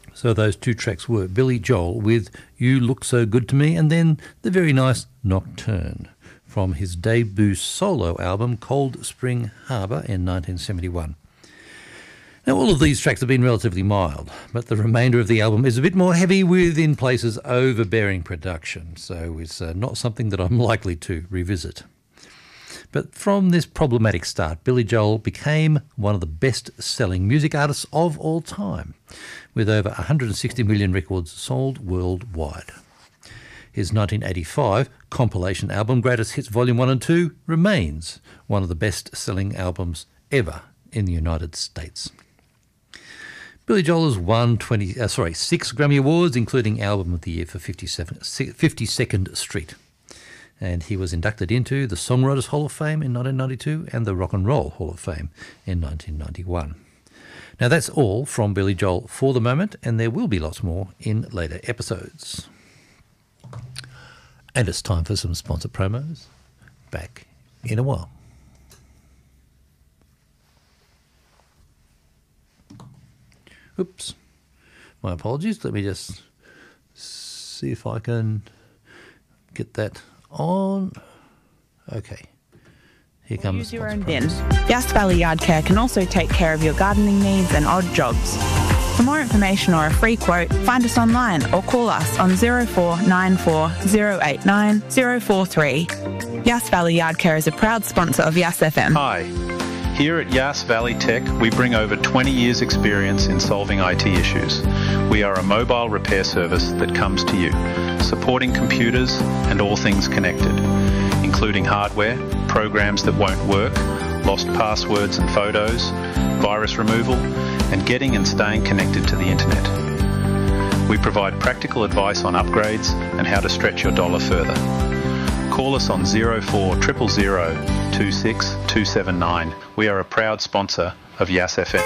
So those two tracks were Billy Joel with You Look So Good to Me, and then the very nice Nocturne from his debut solo album Cold Spring Harbor in 1971. Now, all of these tracks have been relatively mild, but the remainder of the album is a bit more heavy with, in places, overbearing production, so it's not something that I'm likely to revisit. But from this problematic start, Billy Joel became one of the best-selling music artists of all time, with over 160 million records sold worldwide. His 1985 compilation album, Greatest Hits Volume 1 and 2, remains one of the best-selling albums ever in the United States. Billy Joel has won 6 Grammy Awards, including Album of the Year for 52nd Street. And he was inducted into the Songwriters Hall of Fame in 1992 and the Rock and Roll Hall of Fame in 1991. Now that's all from Billy Joel for the moment, and there will be lots more in later episodes. And it's time for some sponsor promos. Back in a while. Oops. My apologies. Let me just see if I can get that on. Okay. Here comes. Use your own bin. Yass Valley Yard Care can also take care of your gardening needs and odd jobs. For more information or a free quote, find us online or call us on 0494 089 043. Yass Valley Yard Care is a proud sponsor of Yass FM. Hi. Here at Yass Valley Tech, we bring over 20 years' experience in solving IT issues. We are a mobile repair service that comes to you, supporting computers and all things connected, including hardware, programs that won't work, lost passwords and photos, virus removal, and getting and staying connected to the internet. We provide practical advice on upgrades and how to stretch your dollar further. Call us on 0400 26 279. We are a proud sponsor of Yass FM.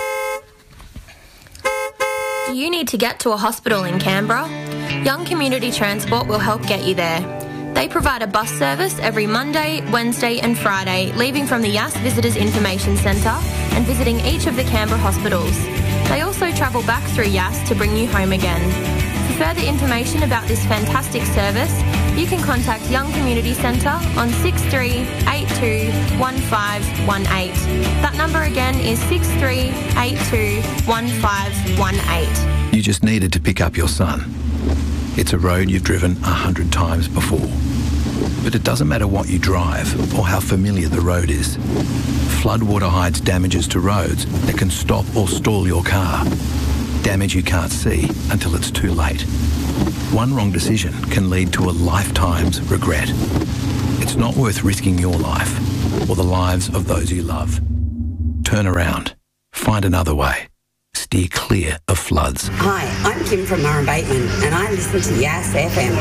Do you need to get to a hospital in Canberra? Young Community Transport will help get you there. They provide a bus service every Monday, Wednesday and Friday, leaving from the Yass Visitors Information Centre and visiting each of the Canberra hospitals. They also travel back through Yass to bring you home again. For further information about this fantastic service, you can contact Young Community Centre on 63821518. That number again is 63821518. You just needed to pick up your son. It's a road you've driven 100 times before. But it doesn't matter what you drive or how familiar the road is. Floodwater hides damages to roads that can stop or stall your car. Damage you can't see until it's too late. One wrong decision can lead to a lifetime's regret. It's not worth risking your life or the lives of those you love. Turn around. Find another way. Steer clear of floods. Hi, I'm Kim from Murray Bateman and I listen to Yass FM.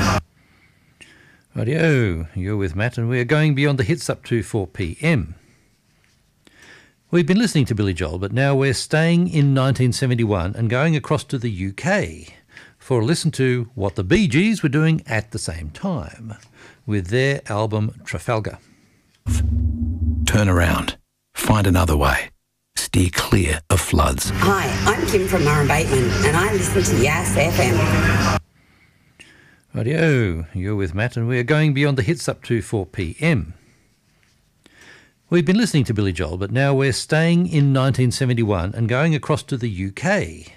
Rightio, you're with Matt and we're going beyond the hits up to 4 p.m. We've been listening to Billy Joel, but now we're staying in 1971 and going across to the UK for a listen to what the Bee Gees were doing at the same time with their album Trafalgar. Turn around. Find another way. Steer clear of floods. Hi, I'm Kim from Murray Bateman and I listen to Yass FM. Rightio, you're with Matt and we're going beyond the hits up to 4 p.m. We've been listening to Billy Joel, but now we're staying in 1971 and going across to the UK